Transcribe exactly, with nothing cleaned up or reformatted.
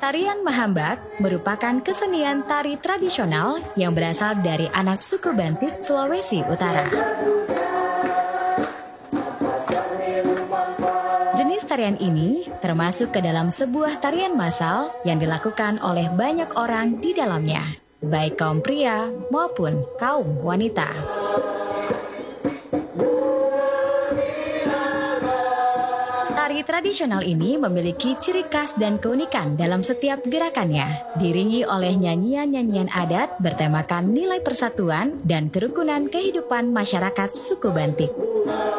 Tarian Mahambak merupakan kesenian tari tradisional yang berasal dari anak suku Bantik, Sulawesi Utara. Jenis tarian ini termasuk ke dalam sebuah tarian massal yang dilakukan oleh banyak orang di dalamnya, baik kaum pria maupun kaum wanita. Tari tradisional ini memiliki ciri khas dan keunikan dalam setiap gerakannya, diiringi oleh nyanyian-nyanyian adat bertemakan nilai persatuan dan kerukunan kehidupan masyarakat suku Bantik.